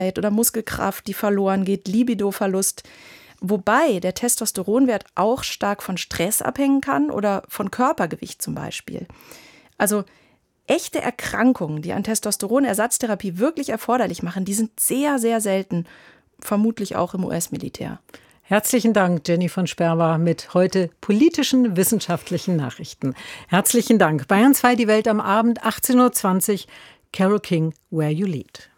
oder Muskelkraft, die verloren geht, Libidoverlust. Wobei der Testosteronwert auch stark von Stress abhängen kann oder von Körpergewicht zum Beispiel. Also echte Erkrankungen, die an Testosteronersatztherapie wirklich erforderlich machen, die sind sehr, sehr selten, vermutlich auch im US-Militär. Herzlichen Dank, Jenny von Sperber, mit heute politischen wissenschaftlichen Nachrichten. Herzlichen Dank. Bayern 2, die Welt am Abend, 18:20 Uhr, Carole King, Where You Lead.